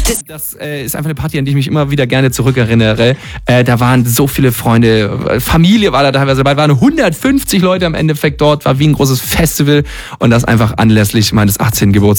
Das ist einfach eine Party, an die ich mich immer wieder gerne zurückerinnere. Da waren so viele Freunde, Familie war da teilweise dabei, waren 150 Leute am Endeffekt dort, war wie ein großes Festival und das einfach anlässlich meines 18. Geburtstags.